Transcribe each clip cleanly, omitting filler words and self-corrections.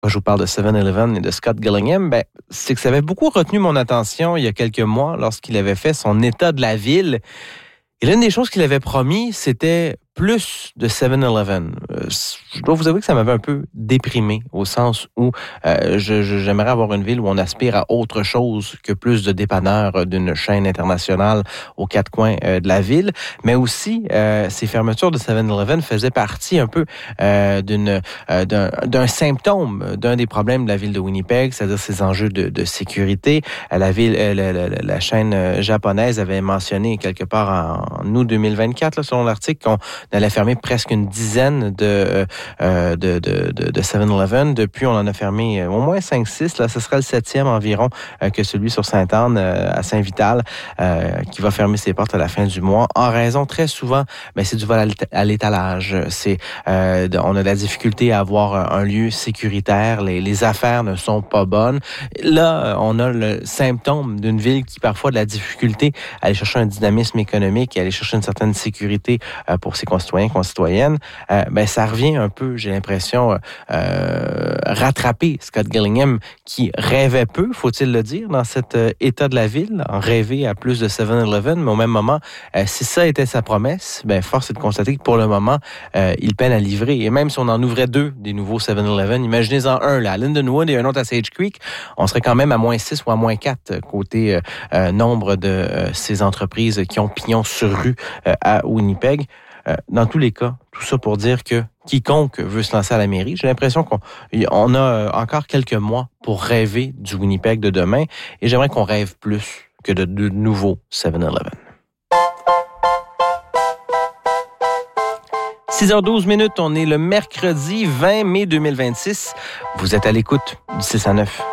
Moi, je vous parle de 7-Eleven et de Scott Gillingham. C'est que ça avait beaucoup retenu mon attention il y a quelques mois lorsqu'il avait fait son état de la ville. Et l'une des choses qu'il avait promis, c'était plus de 7-Eleven. Je dois vous avouer que ça m'avait un peu déprimé, au sens où j'aimerais avoir une ville où on aspire à autre chose que plus de dépanneurs d'une chaîne internationale aux quatre coins de la ville. Mais aussi, ces fermetures de 7-Eleven faisaient partie un peu d'un symptôme d'un des problèmes de la ville de Winnipeg, c'est-à-dire ces enjeux de sécurité. La chaîne japonaise avait mentionné quelque part en août 2024, là, selon l'article, qu'on allait fermer presque une dizaine de 7-Eleven. Depuis, on en a fermé au moins 5-6. Là, ce sera le 7e environ que celui sur Sainte-Anne à Saint-Vital qui va fermer ses portes à la fin du mois. En raison, très souvent, c'est du vol à l'étalage. On a de la difficulté à avoir un lieu sécuritaire. Les affaires ne sont pas bonnes. Là, on a le symptôme d'une ville qui parfois a de la difficulté à aller chercher un dynamisme économique et aller chercher une certaine sécurité pour ses concitoyennes, ça revient un peu, j'ai l'impression, rattraper Scott Gillingham qui rêvait peu, faut-il le dire, dans cet état de la ville, en rêver à plus de 7-Eleven, mais au même moment, si ça était sa promesse, force est de constater que pour le moment, il peine à livrer. Et même si on en ouvrait 2 des nouveaux 7-Eleven, imaginez-en un là, à Lindenwood et un autre à Sage Creek, on serait quand même à -6 ou à -4 côté nombre de ces entreprises qui ont pignon sur rue à Winnipeg. Dans tous les cas, tout ça pour dire que quiconque veut se lancer à la mairie, j'ai l'impression qu'on a encore quelques mois pour rêver du Winnipeg de demain et j'aimerais qu'on rêve plus que de nouveaux 7-Eleven. 6h12, on est le mercredi 20 mai 2026. Vous êtes à l'écoute du 6 à 9.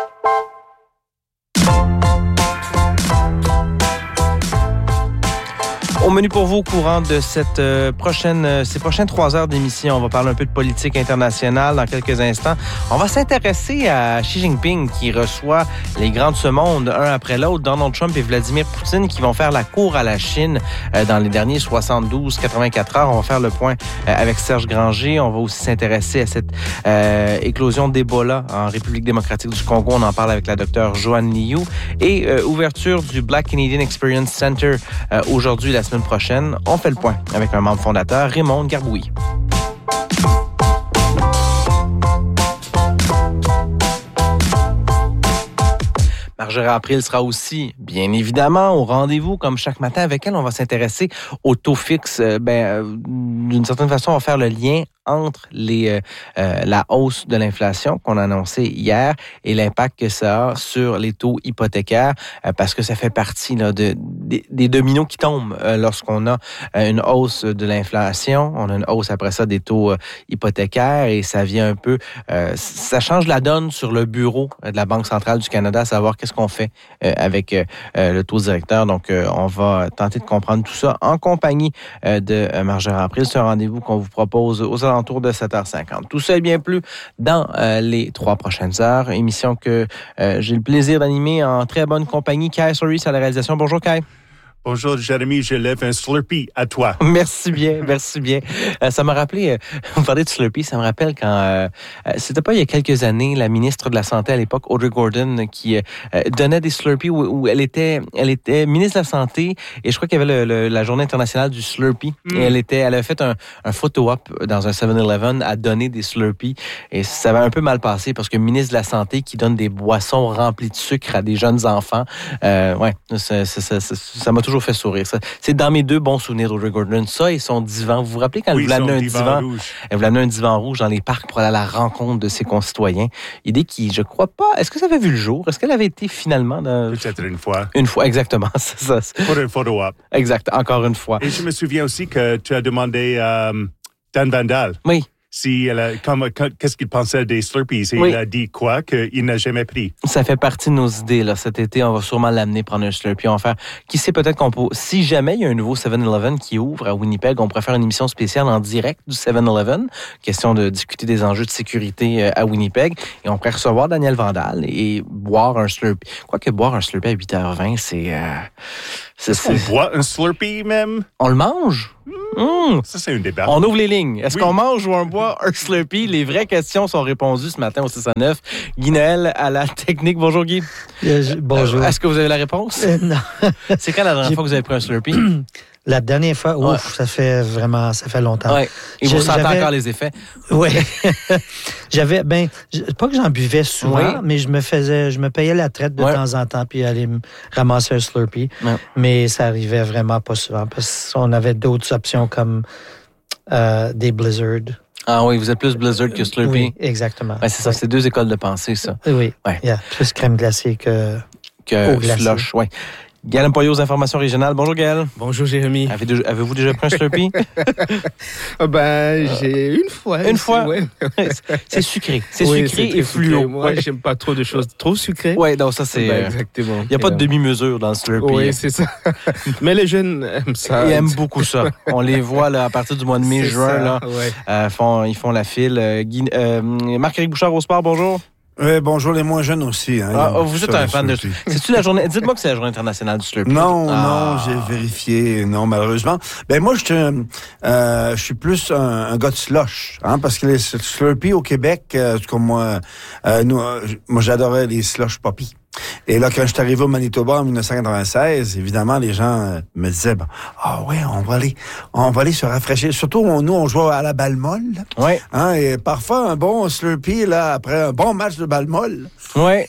Au menu pour vous, au courant de ces prochaines 3 heures d'émission, on va parler un peu de politique internationale dans quelques instants. On va s'intéresser à Xi Jinping qui reçoit les grands de ce monde, un après l'autre, Donald Trump et Vladimir Poutine qui vont faire la cour à la Chine dans les derniers 72-84 heures. On va faire le point avec Serge Granger. On va aussi s'intéresser à cette éclosion d'Ebola en République démocratique du Congo. On en parle avec la docteure Joanne Liu. Et ouverture du Black Canadian Experience Center aujourd'hui, la semaine prochaine. On fait le point avec un membre fondateur, Raymond Garbouilly. Marjorie April sera aussi, bien évidemment, au rendez-vous, comme chaque matin. Avec elle, on va s'intéresser au taux fixe. D'une certaine façon, on va faire le lien entre la hausse de l'inflation qu'on a annoncée hier et l'impact que ça a sur les taux hypothécaires, parce que ça fait partie là, des dominos qui tombent lorsqu'on a une hausse de l'inflation. On a une hausse après ça des taux hypothécaires et ça vient un peu... ça change la donne sur le bureau de la Banque centrale du Canada, à savoir qu'est-ce qu'on fait avec le taux directeur. Donc, on va tenter de comprendre tout ça en compagnie de Marjorie April. C'est un rendez-vous qu'on vous propose aux alentours de 7h50. Tout ça et bien plus dans les 3 prochaines heures. Émission que j'ai le plaisir d'animer en très bonne compagnie. Kai Soris à la réalisation. Bonjour Kai. Bonjour, Jérémy, je lève un Slurpee à toi. Merci bien. Ça m'a rappelé, vous parlez de Slurpee, ça me rappelle quand, c'était pas il y a quelques années, la ministre de la Santé à l'époque, Audrey Gordon, qui donnait des Slurpees où elle était ministre de la Santé et je crois qu'il y avait la journée internationale du Slurpee. Et elle a fait un photo-op dans un 7-Eleven à donner des Slurpees et ça avait un peu mal passé parce que ministre de la Santé qui donne des boissons remplies de sucre à des jeunes enfants, ça m'a toujours fait sourire. Ça. C'est dans mes 2 bons souvenirs d'Audrey Gordon. Ça et son divan. Vous vous rappelez quand elle voulait amener un divan? Elle voulait amener un divan rouge dans les parcs pour aller à la rencontre de ses concitoyens. Idée qui, je crois pas... Est-ce que ça avait vu le jour? Est-ce qu'elle avait été finalement... Peut-être une fois. Une fois, exactement. C'est ça. Pour une photo-op. Exact, encore une fois. Et je me souviens aussi que tu as demandé Dan Vandal. Oui. Qu'est-ce qu'il pensait des Slurpees? Et il a dit quoi? Qu'il n'a jamais pris. Ça fait partie de nos idées. Là. Cet été, on va sûrement l'amener prendre un Slurpee. On va faire... Qui sait, peut-être qu'on peut... Si jamais il y a un nouveau 7-Eleven qui ouvre à Winnipeg, on pourrait faire une émission spéciale en direct du 7-Eleven. Question de discuter des enjeux de sécurité à Winnipeg. Et on pourrait recevoir Daniel Vandal et boire un Slurpee. Quoique boire un Slurpee à 8h20, On boit un Slurpee même? On le mange? Ça, c'est un débat. On ouvre les lignes. Est-ce qu'on mange ou on boit un Slurpee? Les vraies questions sont répondues ce matin au 6 à 9. Guy Noël à la technique. Bonjour, Guy. Bonjour. Est-ce que vous avez la réponse? Non. C'est quand la dernière fois que vous avez pris un Slurpee? La dernière fois, ça fait longtemps. Ouais. Et vous sentez encore les effets? Oui. Pas que j'en buvais souvent, mais je me payais la traite de temps en temps puis aller me ramasser un Slurpee. Ouais. Mais ça arrivait vraiment pas souvent parce qu'on avait d'autres options comme des Blizzard. Ah oui, vous êtes plus Blizzard que Slurpee. Oui, exactement. Ouais, c'est ça, c'est deux écoles de pensée, ça. Oui, plus crème glacée que slush. Oui. Gaël Empoyo aux informations régionales. Bonjour, Gaël. Bonjour, Jérémy. Avez-vous déjà pris un Slurpee? J'ai une fois. Une fois? Ouais. C'est sucré. C'est sucré et fluo. Moi, j'aime pas trop de choses trop sucrées. Oui, donc ça, c'est... exactement. Il n'y a pas de demi-mesure dans le Slurpee. Oui, c'est ça. Mais les jeunes aiment ça. Ils aiment beaucoup ça. On les voit là, à partir du mois de mai-juin. Là, ils font la file. Marc-Éric Bouchard au sport, bonjour. Oui, bonjour, les moins jeunes aussi. Hein, vous êtes un fan de... C'est-tu la journée... Dites-moi que c'est la journée internationale du Slurpee. Non, j'ai vérifié. Non, malheureusement. Ben moi, je suis plus un gars de slush, hein, parce que les Slurpee au Québec, comme moi, moi j'adorais les slush poppy. Et là, quand je suis arrivé au Manitoba en 1996, évidemment, les gens me disaient, on va aller se rafraîchir. Surtout, nous, on jouait à la balle molle. Oui. Hein, et parfois, un bon Slurpee, là, après un bon match de balle molle. Oui.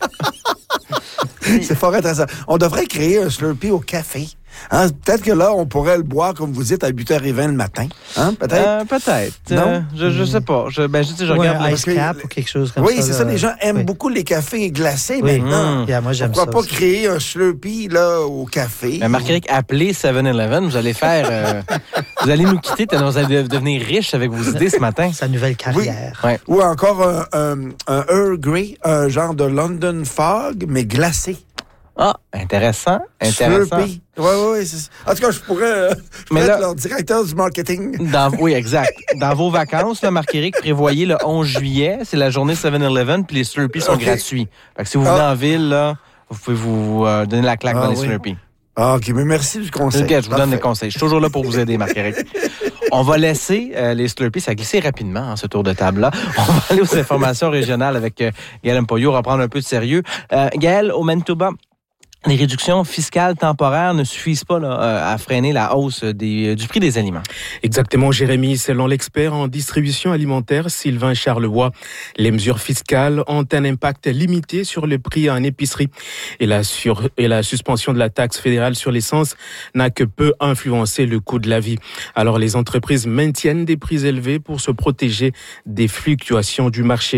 C'est fort intéressant. On devrait créer un Slurpee au café. Hein, peut-être que là, on pourrait le boire, comme vous dites, à 8h20 le matin. Hein, peut-être? Peut-être. Non? Je sais pas. Je regarde... un ice cap ou quelque chose comme ça. Oui, c'est ça. Les gens aiment beaucoup les cafés glacés maintenant. Moi, j'aime pourquoi pas créer un Slurpee là, au café? Marc-Éric, appelez 7-Eleven. Vous allez faire... vous allez nous quitter. Vous allez devenir riche avec vos idées ce matin. Sa nouvelle carrière. Oui. Ouais. Ou encore un Earl Grey, un genre de London Fog, mais glacé. Ah, intéressant. Slurpee. Oui. En tout cas, je pourrais être leur directeur du marketing. Oui, exact. Dans vos vacances, là, Marc-Éric, prévoyez le 11 juillet. C'est la journée 7-Eleven, puis les Slurpees sont gratuits. Fait que si vous venez en ville, là, vous pouvez vous donner la claque dans les Slurpees. Ah, OK, mais merci du conseil. Okay, je vous donne des conseils. Je suis toujours là pour vous aider, Marc-Éric. On va laisser les Slurpees, ça a glissé rapidement, ce tour de table-là. On va aller aux informations régionales avec Gaël Empoyo, reprendre un peu de sérieux. Gaël, au Manitoba, les réductions fiscales temporaires ne suffisent pas à freiner la hausse du prix des aliments. Exactement, Jérémy. Selon l'expert en distribution alimentaire, Sylvain Charlebois, les mesures fiscales ont un impact limité sur le prix en épicerie. Et la suspension de la taxe fédérale sur l'essence n'a que peu influencé le coût de la vie. Alors, les entreprises maintiennent des prix élevés pour se protéger des fluctuations du marché.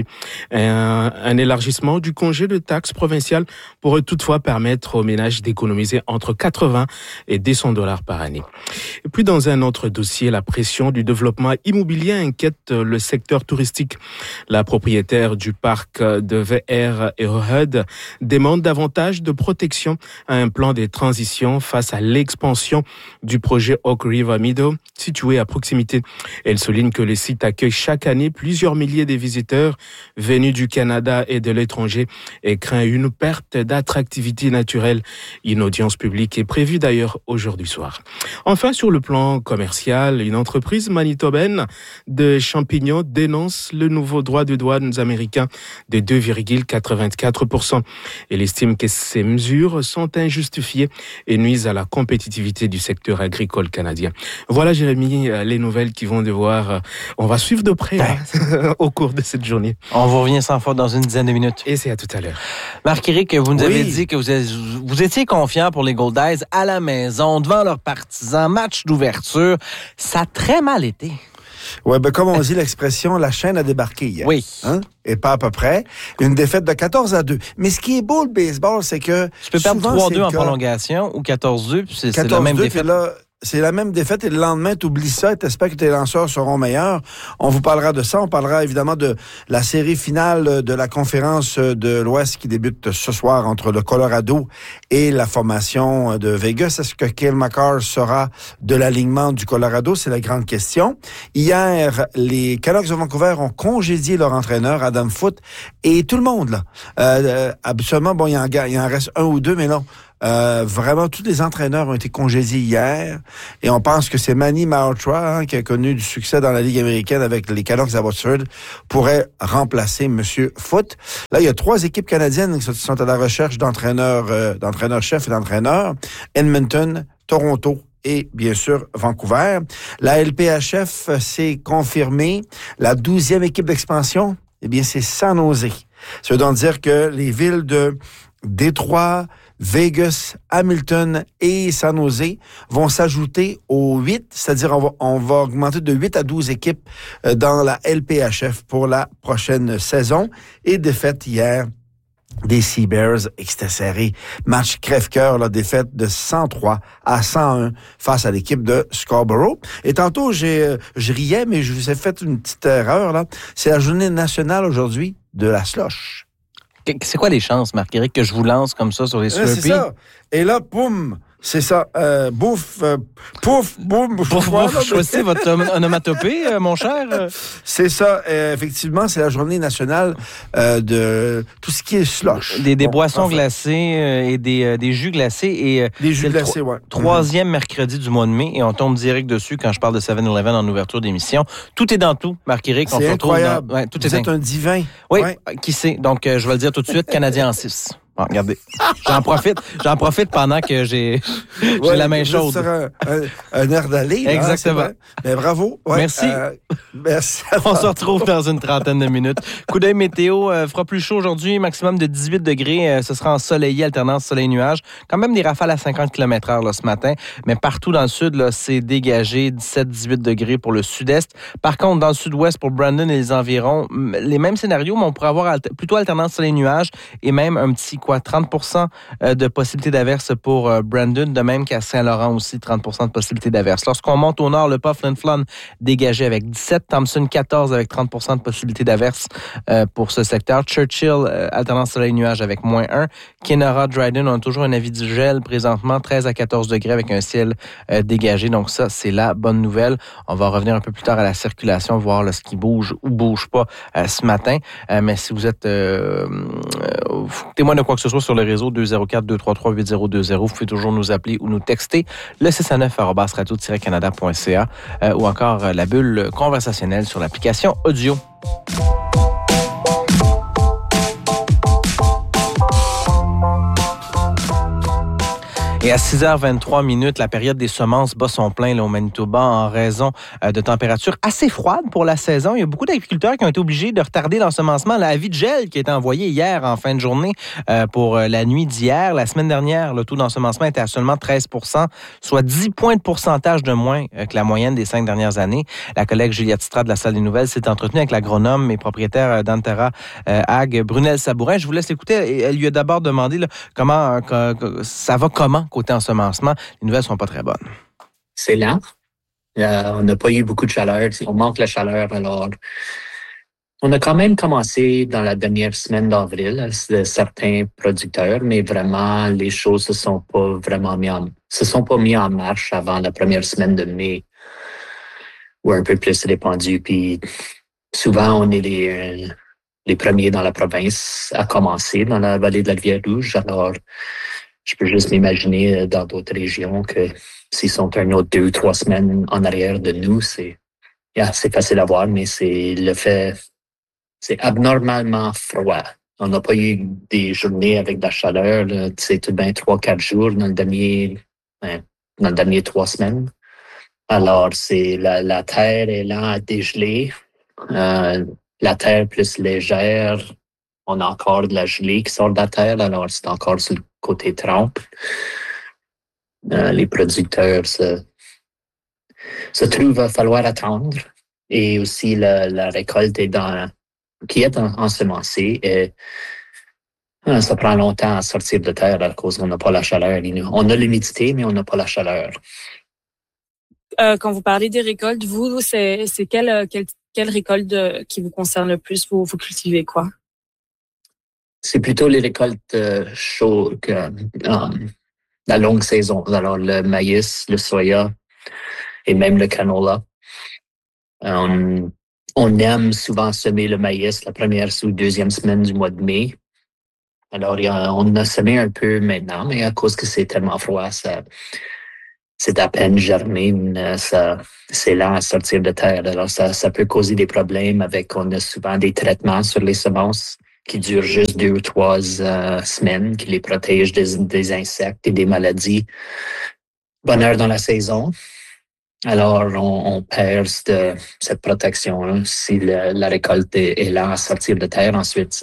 Un élargissement du congé de taxe provinciale pourrait toutefois permettre aux ménages d'économiser entre 80 et 200 $ par année. Et puis dans un autre dossier, la pression du développement immobilier inquiète le secteur touristique. La propriétaire du parc de VR et Ohud demande davantage de protection à un plan de transition face à l'expansion du projet Oak River Meadow, situé à proximité. Elle souligne que le site accueille chaque année plusieurs milliers de visiteurs venus du Canada et de l'étranger et craint une perte d'attractivité naturelle. Une audience publique est prévue d'ailleurs aujourd'hui soir. Enfin, sur le plan commercial, une entreprise manitobaine de champignons dénonce le nouveau droit de douane américain de 2,84%. Elle estime que ces mesures sont injustifiées et nuisent à la compétitivité du secteur agricole canadien. Voilà, Jérémy, les nouvelles qui vont devoir... on va suivre de près au cours de cette journée. On vous revient sans faute dans une dizaine de minutes. Et c'est à tout à l'heure. Marc-Éric, vous nous avez dit que vous étiez confiant pour les Gold Eyes à la maison, devant leurs partisans, match d'ouverture. Ça a très mal été. Oui, comme on dit l'expression, la chaîne a débarqué hier. Oui. Hein? Et pas à peu près. Une défaite de 14-2. Mais ce qui est beau, le baseball, c'est que... Tu peux perdre 3-2 en prolongation ou 14-2, puis c'est la même défaite. C'est la même défaite et le lendemain, tu oublies ça et t'espères que tes lanceurs seront meilleurs. On vous parlera de ça. On parlera évidemment de la série finale de la conférence de l'Ouest qui débute ce soir entre le Colorado et la formation de Vegas. Est-ce que Cale Makar sera de l'alignement du Colorado? C'est la grande question. Hier, les Canucks de Vancouver ont congédié leur entraîneur, Adam Foote, et tout le monde, là. Absolument, il en reste un ou deux, mais non. Vraiment, tous les entraîneurs ont été congédiés hier et on pense que c'est Manny Malhotra, qui a connu du succès dans la Ligue américaine avec les Canucks d'Abbotsford, pourrait remplacer M. Foote. Là, il y a 3 équipes canadiennes qui sont à la recherche d'entraîneurs-chefs et d'entraîneurs. Edmonton, Toronto et, bien sûr, Vancouver. La LPHF s'est confirmée. La 12e équipe d'expansion, eh bien, c'est San Jose. Ça veut donc dire que les villes de Détroit, Vegas, Hamilton et San Jose vont s'ajouter aux 8, c'est-à-dire on va augmenter de 8 à 12 équipes dans la LPHF pour la prochaine saison. Et défaite hier des Sea Bears, et c'était serré. Match crève-cœur, la défaite de 103 à 101 face à l'équipe de Scarborough. Et tantôt, je riais, mais je vous ai fait une petite erreur, là. C'est la journée nationale aujourd'hui de la slush. C'est quoi les chances, Marc-Éric, que je vous lance comme ça sur les Slurpees? C'est ça. Et là, boum, c'est ça. Bouf, pouf, boum. Pouf, choisissez votre onomatopée, mon cher. C'est ça. Effectivement, c'est la journée nationale de tout ce qui est slush. Des boissons glacées et des jus glacés. Et, des jus glacés, ouais. 3e mercredi du mois de mai. Et on tombe direct dessus quand je parle de 7-Eleven en ouverture d'émission. Tout est dans tout, Marc-Éric. C'est incroyable. Tout est un divin. Oui, qui sait. Donc, je vais le dire tout de suite, Canadien en 6. Bon, regardez, j'en profite pendant que j'ai la main chaude. Sur un air d'aller. Exactement. Là, mais bravo. Ouais, merci. Merci. On se retrouve dans une trentaine de minutes. Coup d'œil météo, fera plus chaud aujourd'hui, maximum de 18 degrés. Ce sera ensoleillé, alternance soleil-nuage. Quand même des rafales à 50 km/h là, ce matin, mais partout dans le sud, là, c'est dégagé, 17-18 degrés pour le sud-est. Par contre, dans le sud-ouest, pour Brandon et les environs, les mêmes scénarios, mais on pourrait avoir plutôt alternance soleil-nuage et même un petit 30% de possibilité d'averse pour Brandon, de même qu'à Saint-Laurent aussi, 30% de possibilité d'averse. Lorsqu'on monte au nord, le Puffin Flon dégagé avec 17, Thompson 14 avec 30% de possibilité d'averse pour ce secteur. Churchill, alternance soleil-nuage avec -1. Kenora, Dryden ont toujours un avis du gel présentement, 13 à 14 degrés avec un ciel dégagé. Donc ça, c'est la bonne nouvelle. On va revenir un peu plus tard à la circulation, voir là, ce qui bouge ou bouge pas ce matin. Mais si vous êtes témoin de quoi que ce soit sur le réseau 204-233-8020, vous pouvez toujours nous appeler ou nous texter le 619-radio-canada.ca ou encore la bulle conversationnelle sur l'application audio. Et à 6h23, la période des semences bat son plein là, au Manitoba en raison de températures assez froides pour la saison. Il y a beaucoup d'agriculteurs qui ont été obligés de retarder l'ensemencement. L'avis de gel qui a été envoyé hier en fin de journée pour la nuit d'hier. La semaine dernière, le taux d'ensemencement était à seulement 13%, soit 10 points de pourcentage de moins que la moyenne des 5 dernières années. La collègue Juliette Stra de la Salle des Nouvelles s'est entretenue avec l'agronome et propriétaire d'Antera Ag, Brunel Sabourin. Je vous laisse l'écouter. Elle lui a d'abord demandé là, comment ça va côté ensemencement. Les nouvelles ne sont pas très bonnes. C'est lent. On n'a pas eu beaucoup de chaleur. On manque la chaleur. Alors, on a quand même commencé dans la dernière semaine d'avril, certains producteurs, mais vraiment, les choses se sont pas mis en marche avant la première semaine de mai, ou un peu plus répandu. Puis, souvent, on est les premiers dans la province à commencer dans la vallée de la Rivière-Rouge. Alors, je peux juste m'imaginer dans d'autres régions que s'ils sont un autre 2 ou 3 semaines en arrière de nous, c'est facile à voir, mais c'est abnormalement froid. On n'a pas eu des journées avec de la chaleur, là, c'est tout de bien 3-4 jours dans le dernier 3 semaines. Alors, c'est la terre est là à dégeler. La terre plus légère, on a encore de la gelée qui sort de la terre, alors c'est encore sur le côté trempe. Les producteurs se trouvent à falloir attendre. Et aussi, la récolte qui est ensemencée. Et ça prend longtemps à sortir de terre à cause qu'on n'a pas la chaleur. On a l'humidité, mais on n'a pas la chaleur. Quand vous parlez des récoltes, vous, c'est quelle récolte qui vous concerne le plus? Vous cultivez quoi? C'est plutôt les récoltes chaudes, la longue saison. Alors, le maïs, le soya et même le canola. On aime souvent semer le maïs la première ou deuxième semaine du mois de mai. Alors, on a semé un peu maintenant, mais à cause que c'est tellement froid, c'est à peine germé, c'est lent à sortir de terre. Alors, ça peut causer des problèmes on a souvent des traitements sur les semences qui durent juste 2 ou 3 semaines, qui les protègent des insectes et des maladies. Bonheur dans la saison. Alors, on perd cette protection-là. Si la récolte est lente à sortir de terre, ensuite,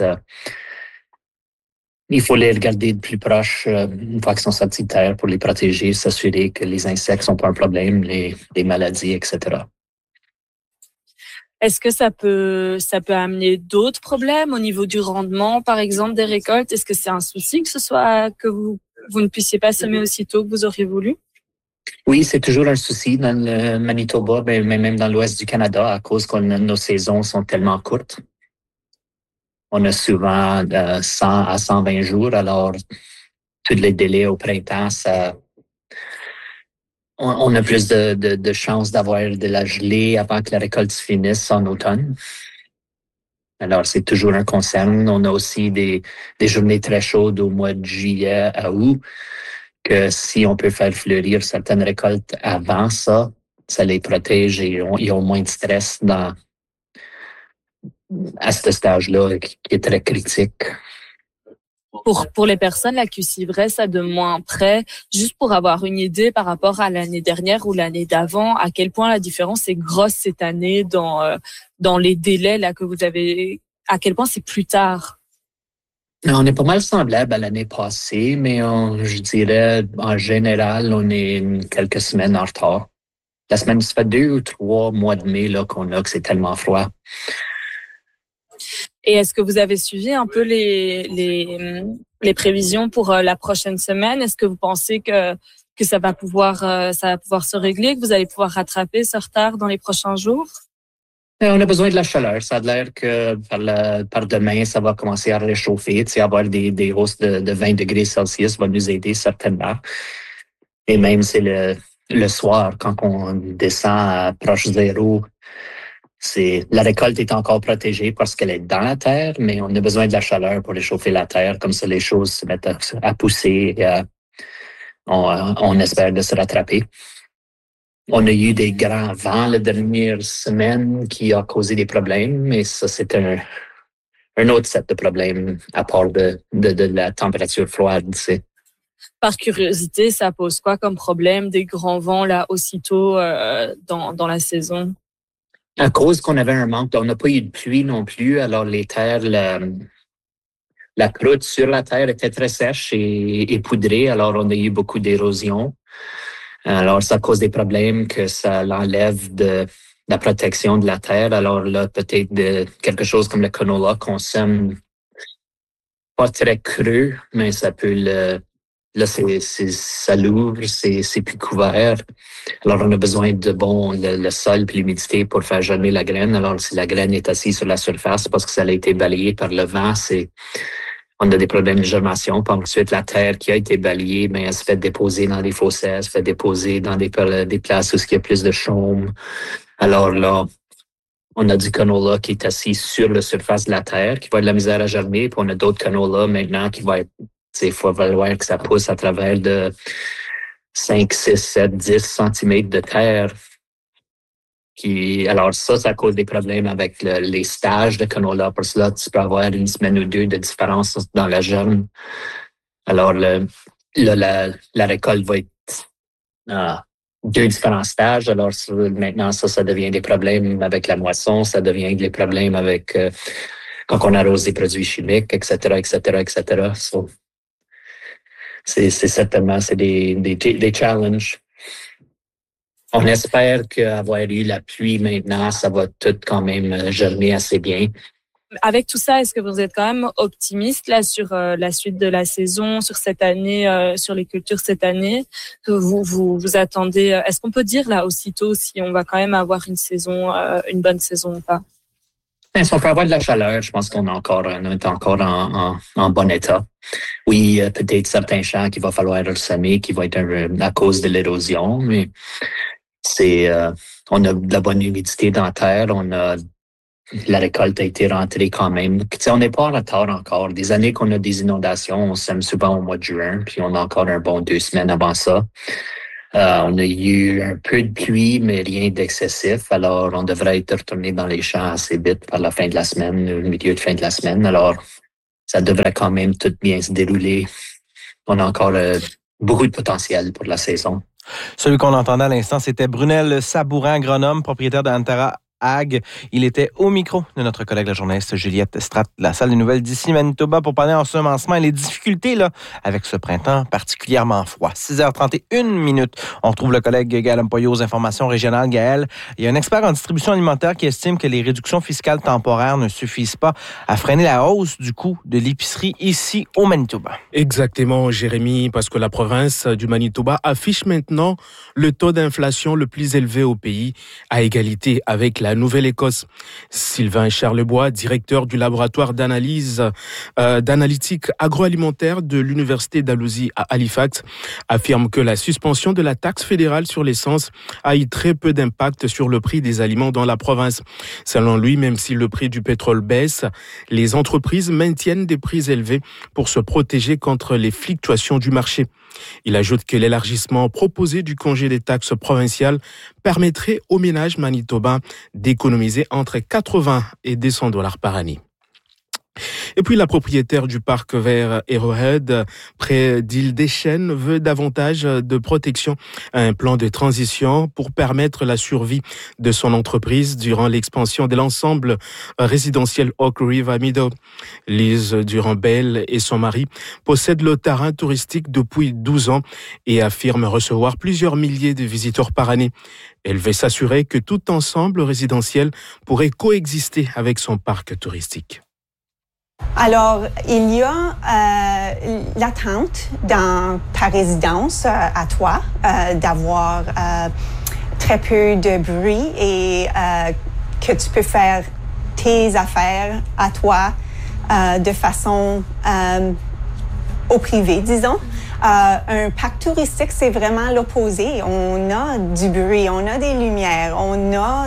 il faut les regarder de plus proche une fois qu'ils sont sortis de terre pour les protéger, s'assurer que les insectes sont pas un problème, les maladies, etc. Est-ce que ça peut amener d'autres problèmes au niveau du rendement, par exemple, des récoltes? Est-ce que c'est un souci que vous ne puissiez pas semer aussitôt que vous auriez voulu? Oui, c'est toujours un souci dans le Manitoba, mais même dans l'ouest du Canada, à cause que nos saisons sont tellement courtes. On a souvent 100 à 120 jours, alors tous les délais au printemps, on a plus de chances d'avoir de la gelée avant que la récolte se finisse en automne. Alors, c'est toujours un concern. On a aussi des journées très chaudes au mois de juillet à août, que si on peut faire fleurir certaines récoltes avant ça les protège et ils ont moins de stress à ce stage-là qui est très critique. Pour les personnes là, qui suivraient ça de moins près, juste pour avoir une idée par rapport à l'année dernière ou l'année d'avant, à quel point la différence est grosse cette année dans les délais là que vous avez, à quel point c'est plus tard? On est pas mal semblable à l'année passée, mais je dirais en général, on est quelques semaines en retard. La semaine, ça fait 2 ou 3 mois de mai là, que c'est tellement froid. Et est-ce que vous avez suivi un peu les prévisions pour la prochaine semaine? Est-ce que vous pensez que ça va pouvoir se régler, que vous allez pouvoir rattraper ce retard dans les prochains jours? On a besoin de la chaleur. Ça a l'air que par demain, ça va commencer à réchauffer. Avoir des hausses de 20 degrés Celsius va nous aider certainement. Et même c'est le soir, quand on descend à proche zéro, la récolte est encore protégée parce qu'elle est dans la terre, mais on a besoin de la chaleur pour réchauffer la terre. Comme ça, les choses se mettent à pousser et on espère de se rattraper. On a eu des grands vents la dernière semaine qui a causé des problèmes, mais ça, c'est un autre set de problèmes à part de la température froide. Par curiosité, ça pose quoi comme problème, des grands vents là aussitôt dans la saison? À cause qu'on avait un manque, on n'a pas eu de pluie non plus, alors les terres, la croûte sur la terre était très sèche et poudrée, alors on a eu beaucoup d'érosion. Alors ça cause des problèmes que ça l'enlève de la protection de la terre. Alors là, peut-être quelque chose comme le canola qu'on sème pas très creux, mais ça peut là, ça l'ouvre, c'est plus couvert. Alors, on a besoin de le sol et l'humidité pour faire germer la graine. Alors, si la graine est assise sur la surface parce que ça a été balayé par le vent, on a des problèmes de germation. Puis ensuite, la terre qui a été balayée, elle se fait déposer dans des fossés, elle se fait déposer dans des places où il y a plus de chaume. Alors là, on a du canola qui est assis sur la surface de la terre, qui va avoir de la misère à germer. Puis on a d'autres canola maintenant qui va être, il faut falloir que ça pousse à travers de 5, 6, 7, 10 cm de terre. Alors ça cause des problèmes avec les stages de canola. Parce que là, tu peux avoir 1 semaine ou 2 de différence dans la germe. Alors, la récolte va être 2 différents stages. Alors, maintenant, ça devient des problèmes avec la moisson. Ça devient des problèmes avec quand on arrose des produits chimiques, etc., etc., etc. So, c'est certainement des challenges. On espère qu'avoir eu la pluie maintenant, ça va tout quand même germer assez bien. Avec tout ça, est-ce que vous êtes quand même optimiste là sur la suite de la saison, sur cette année, sur les cultures cette année? Que vous attendez? Est-ce qu'on peut dire là aussitôt si on va quand même avoir une saison, une bonne saison ou pas? Si on peut avoir de la chaleur, je pense qu'on est encore en bon état. Oui, peut-être certains champs qu'il va falloir semer, qui va être à cause de l'érosion, mais on a de la bonne humidité dans la terre, on a la récolte a été rentrée quand même. On n'est pas en retard encore. Des années qu'on a des inondations, on sème souvent au mois de juin, puis on a encore un bon 2 semaines avant ça. On a eu un peu de pluie, mais rien d'excessif. Alors, on devrait être retourné dans les champs assez vite par la fin de la semaine, le milieu de fin de la semaine. Alors, ça devrait quand même tout bien se dérouler. On a encore beaucoup de potentiel pour la saison. Celui qu'on entendait à l'instant, c'était Brunel Sabourin, agronome, propriétaire d'Antara Ag. Il était au micro de notre collègue la journaliste Juliette Stratt de la salle des nouvelles d'ici Manitoba pour parler ensemencement et les difficultés là avec ce printemps particulièrement froid. 6h31. On retrouve le collègue Gaël Ampoyo aux informations régionales. Gaël, il y a un expert en distribution alimentaire qui estime que les réductions fiscales temporaires ne suffisent pas à freiner la hausse du coût de l'épicerie ici au Manitoba. Exactement, Jérémy, parce que la province du Manitoba affiche maintenant le taux d'inflation le plus élevé au pays, à égalité avec la Nouvelle-Écosse. Sylvain Charlebois, directeur du laboratoire d'analytique agroalimentaire de l'Université Dalhousie à Halifax, affirme que la suspension de la taxe fédérale sur l'essence a eu très peu d'impact sur le prix des aliments dans la province. Selon lui, même si le prix du pétrole baisse, les entreprises maintiennent des prix élevés pour se protéger contre les fluctuations du marché. Il ajoute que l'élargissement proposé du congé des taxes provinciales permettrait aux ménages manitobains d'économiser entre 80 et 200 $ par année. Et puis la propriétaire du parc vert Arrowhead, près d'Île-des-Chênes, veut davantage de protection, un plan de transition pour permettre la survie de son entreprise durant l'expansion de l'ensemble résidentiel Oak River Meadow. Lise Durand-Bell et son mari possèdent le terrain touristique depuis 12 ans et affirment recevoir plusieurs milliers de visiteurs par année. Elle veut s'assurer que tout ensemble résidentiel pourrait coexister avec son parc touristique. Alors, il y a l'attente dans ta résidence à toi d'avoir très peu de bruit et que tu peux faire tes affaires à toi de façon au privé, disons. Un parc touristique, c'est vraiment l'opposé. On a du bruit, on a des lumières, on a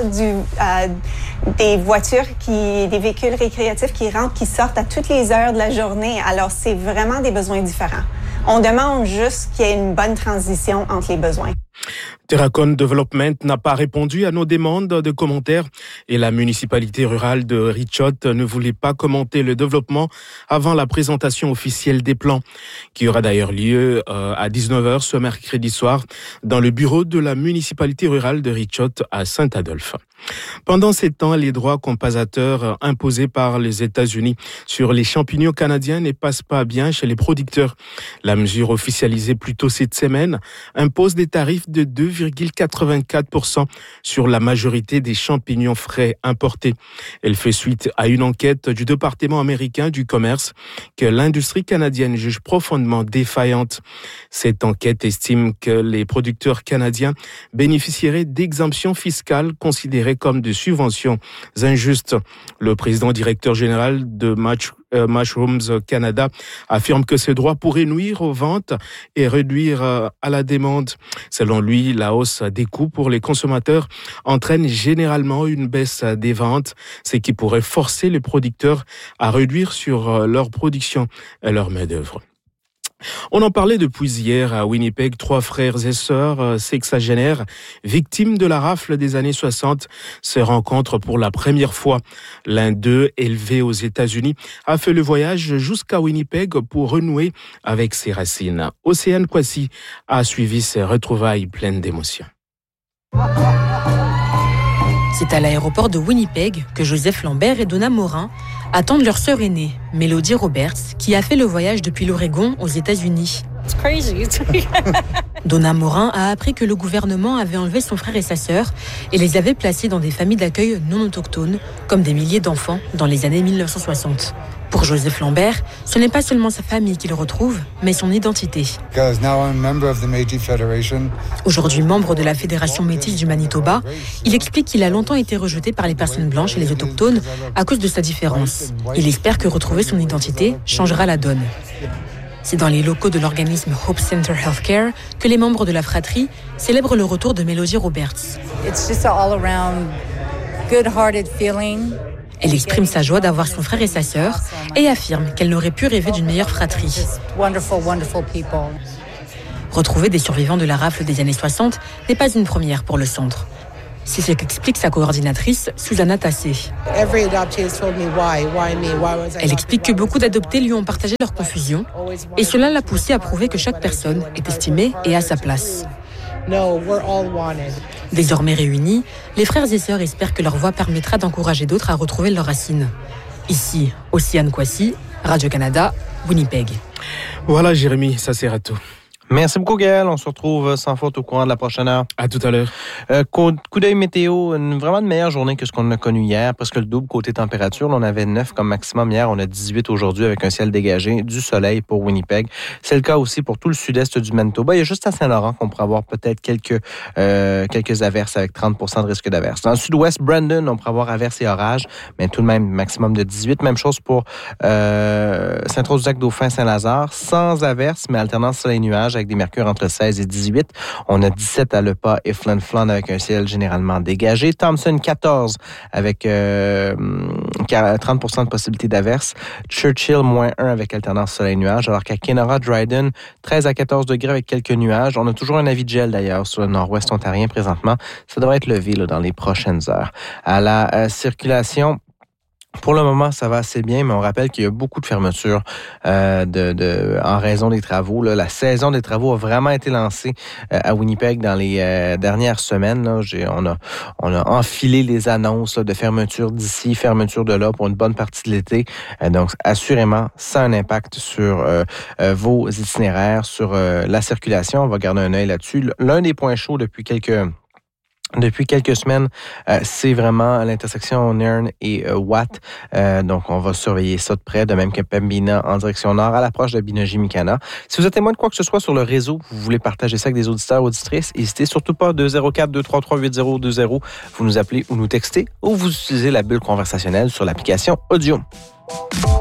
des voitures, des véhicules récréatifs qui rentrent, qui sortent à toutes les heures de la journée. Alors, c'est vraiment des besoins différents. On demande juste qu'il y ait une bonne transition entre les besoins. Terracon Development n'a pas répondu à nos demandes de commentaires et la municipalité rurale de Richot ne voulait pas commenter le développement avant la présentation officielle des plans, qui aura d'ailleurs lieu à 19h ce mercredi soir dans le bureau de la municipalité rurale de Richot à Saint-Adolphe. Pendant ces temps, les droits compensateurs imposés par les États-Unis sur les champignons canadiens ne passent pas bien chez les producteurs. La mesure officialisée plus tôt cette semaine impose des tarifs de 2,84% sur la majorité des champignons frais importés. Elle fait suite à une enquête du département américain du commerce que l'industrie canadienne juge profondément défaillante. Cette enquête estime que les producteurs canadiens bénéficieraient d'exemptions fiscales considérées comme des subventions injustes. Le président directeur général de Mushrooms Canada affirme que ces droits pourraient nuire aux ventes et réduire à la demande. Selon lui, la hausse des coûts pour les consommateurs entraîne généralement une baisse des ventes, ce qui pourrait forcer les producteurs à réduire sur leur production et leur main-d'œuvre. On en parlait depuis hier à Winnipeg. 3 frères et sœurs sexagénaires, victimes de la rafle des années 60, se rencontrent pour la première fois. L'un d'eux, élevé aux États-Unis, a fait le voyage jusqu'à Winnipeg pour renouer avec ses racines. Océane Kwasi a suivi ces retrouvailles pleines d'émotions. C'est à l'aéroport de Winnipeg que Joseph Lambert et Donna Morin attendent leur sœur aînée, Mélodie Roberts, qui a fait le voyage depuis l'Oregon aux États-Unis. Donna Morin a appris que le gouvernement avait enlevé son frère et sa sœur et les avait placés dans des familles d'accueil non autochtones, comme des milliers d'enfants dans les années 1960. Pour Joseph Lambert, ce n'est pas seulement sa famille qu'il retrouve, mais son identité. Aujourd'hui membre de la Fédération métisse du Manitoba, il explique qu'il a longtemps été rejeté par les personnes blanches et les autochtones à cause de sa différence. Il espère que retrouver son identité changera la donne. C'est dans les locaux de l'organisme Hope Center Healthcare que les membres de la fratrie célèbrent le retour de Mélodie Roberts. It's just an all-around good-hearted feeling. Elle exprime sa joie d'avoir son frère et sa sœur et affirme qu'elle n'aurait pu rêver d'une meilleure fratrie. Retrouver des survivants de la rafle des années 60 n'est pas une première pour le centre. C'est ce qu'explique sa coordinatrice, Susanna Tassé. Elle explique que beaucoup d'adoptés lui ont partagé leur confusion et cela l'a poussée à prouver que chaque personne est estimée et à sa place. Désormais réunis, les frères et sœurs espèrent que leur voix permettra d'encourager d'autres à retrouver leurs racines. Ici, Océane Kwasi, Radio-Canada, Winnipeg. Voilà Jérémy, ça sert à tout. Merci beaucoup, Gaël. On se retrouve sans faute au courant de la prochaine heure. À tout à l'heure. Coup d'œil météo, vraiment une meilleure journée que ce qu'on a connu hier. Presque le double côté température. Là, on avait 9 comme maximum hier. On a 18 aujourd'hui avec un ciel dégagé, du soleil pour Winnipeg. C'est le cas aussi pour tout le sud-est du Manitoba. Il y a juste à Saint-Laurent qu'on pourrait avoir peut-être quelques averses avec 30% de risque d'averses. Dans le sud-ouest, Brandon, on pourrait avoir averses et orages, mais tout de même maximum de 18. Même chose pour Saint-Rose-du-Lac-Dauphin, Saint-Lazare. Sans averses, mais alternance soleil-nuage avec des mercures entre 16 et 18. On a 17 à Le Pas et Flin-Flon avec un ciel généralement dégagé. Thompson, 14 avec 30% de possibilité d'averse. Churchill, -1 avec alternance soleil-nuage. Alors qu'à Kenora, Dryden, 13 à 14 degrés avec quelques nuages. On a toujours un avis de gel d'ailleurs sur le nord-ouest ontarien présentement. Ça devrait être levé là, dans les prochaines heures. À la circulation, pour le moment, ça va assez bien, mais on rappelle qu'il y a beaucoup de fermetures en raison des travaux. Là. La saison des travaux a vraiment été lancée à Winnipeg dans les dernières semaines. Là. On a enfilé les annonces là, de fermeture d'ici, fermeture de là pour une bonne partie de l'été. Donc, assurément, ça a un impact sur vos itinéraires, sur la circulation. On va garder un œil là-dessus. L'un des points chauds depuis quelques semaines, c'est vraiment l'intersection Nairn et Watt. Donc, on va surveiller ça de près, de même que Pembina en direction nord, à l'approche de Binogi-Mikana. Si vous êtes témoin de quoi que ce soit sur le réseau, vous voulez partager ça avec des auditeurs, auditrices, n'hésitez surtout pas, 204-233-8020. Vous nous appelez ou nous textez, ou vous utilisez la bulle conversationnelle sur l'application audio.